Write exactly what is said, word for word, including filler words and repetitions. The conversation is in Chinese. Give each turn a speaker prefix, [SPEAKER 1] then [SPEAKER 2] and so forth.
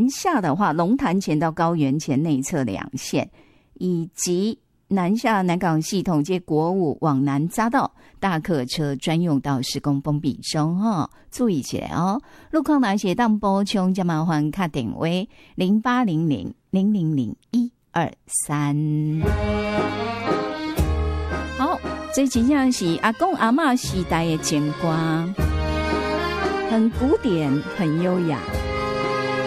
[SPEAKER 1] 南下的话，龙潭前到高原前内侧两线，以及南下南港系统接国五往南匝道大客车专用道施工封闭中哦，注意起来哦。路况哪些当补充，就麻烦卡电话零八零零零零零一二三。好，这真正是阿公阿嬷时代的情歌，很古典，很优雅。